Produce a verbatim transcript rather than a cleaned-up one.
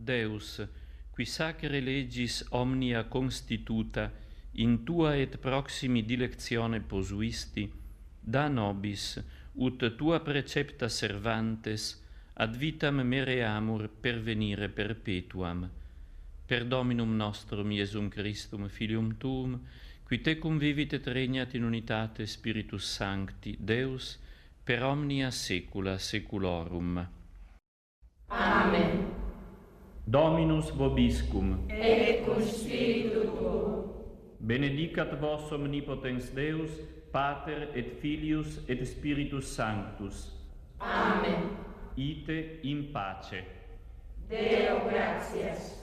Deus, qui sacre legis omnia constituta, in tua et proximi dilectione posuisti, da nobis, ut tua precepta servantes, ad vitam mereamur pervenire perpetuam. Per Dominum nostrum Iesum Christum, Filium Tuum, qui tecum vivit et regnat in unitate Spiritus Sancti, Deus, per omnia saecula saeculorum. Amen. Dominus vobiscum. Et cum spiritu tuo. Benedicat vos omnipotens Deus, Pater et Filius et Spiritus Sanctus. Amen. Ite in pace. Deo gratias.